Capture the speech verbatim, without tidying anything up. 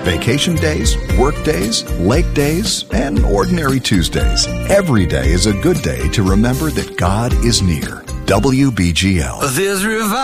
Vacation days, work days, lake days, and ordinary Tuesdays. Every day is a good day to remember that God is near. W B G L. There's revival.